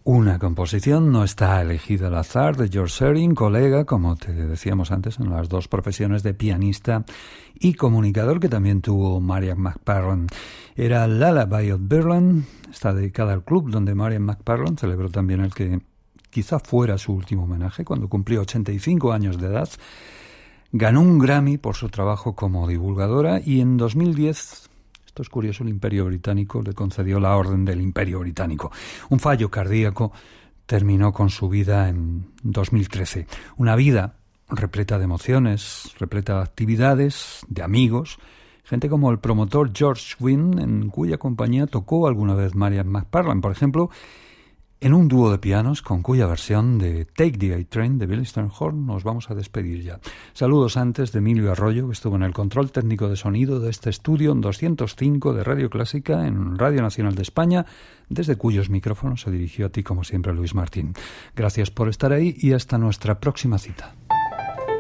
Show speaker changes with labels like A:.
A: Una composición no está elegida al azar de George Shearing, colega, como te decíamos antes, en las dos profesiones de pianista y comunicador que también tuvo Marian McPartlin. Era Lullaby of Berlin, está dedicada al club donde Marian McPartlin celebró también el que quizá fuera su último homenaje cuando cumplió 85 años de edad. Ganó un Grammy por su trabajo como divulgadora y en 2010... Esto es curioso, el Imperio Británico le concedió la Orden del Imperio Británico. Un fallo cardíaco terminó con su vida en 2013. Una vida repleta de emociones, repleta de actividades, de amigos, gente como el promotor George Wynne, en cuya compañía tocó alguna vez Marian McPartlin, por ejemplo, en un dúo de pianos con cuya versión de Take the A-Train de Billy Sternhorn nos vamos a despedir ya. Saludos antes de Emilio Arroyo, que estuvo en el control técnico de sonido de este estudio en 205 de Radio Clásica en Radio Nacional de España, desde cuyos micrófonos se dirigió a ti como siempre Luis Martín. Gracias por estar ahí y hasta nuestra próxima cita.